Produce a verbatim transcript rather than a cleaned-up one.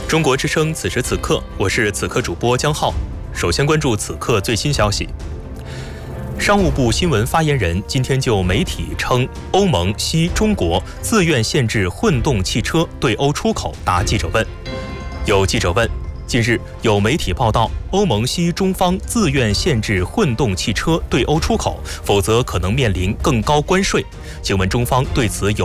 中国之声此时此刻，我是此刻主播江浩。首先关注此刻最新消息。商务部新闻发言人今天就媒体称欧盟希中国自愿限制混动汽车对欧出口答记者问。有记者问，近日有媒体报道，欧盟希中方自愿限制混动汽车对欧出口，否则可能面临更高关税。请问中方对此有